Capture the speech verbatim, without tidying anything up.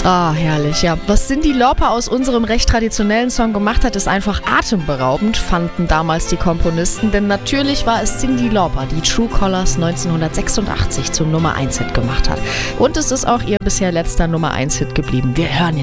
Ah, herrlich, ja. Was Cyndi Lauper aus unserem recht traditionellen Song gemacht hat, ist einfach atemberaubend, fanden damals die Komponisten. Denn natürlich war es Cyndi Lauper, die True Colours neunzehnhundertsechsundachtzig zum Nummer eins Hit gemacht hat. Und es ist auch ihr bisher letzter Nummer eins Hit geblieben. Wir hören